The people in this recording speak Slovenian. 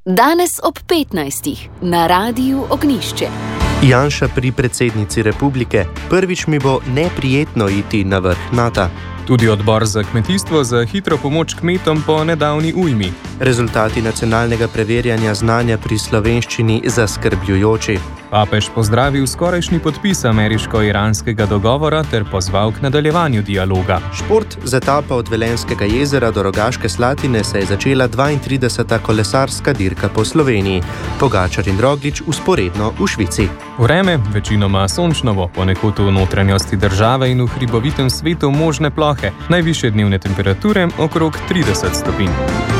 Danes ob 15. na Radiu Ognjišče. Janša pri predsednici republike. Prvič mi bo neprijetno iti na vrh NATO. Tudi odbor za kmetijstvo za hitro pomoč kmetom po nedavni ujmi. Rezultati nacionalnega preverjanja znanja pri slovenščini zaskrbljujoči. Papež pozdravil skorajšnji podpis ameriško-iranskega dogovora ter pozval k nadaljevanju dialoga. Šport z etapa od Velenjskega jezera do Rogaške Slatine se je začela 32. kolesarska dirka po Sloveniji. Pogačar in Roglič vzporedno v Švici. Vreme večinoma sončnovo, ponekod v notranjosti države in v hribovitem svetu možne plohe. Najvišje dnevne temperature okrog 30 stopinj.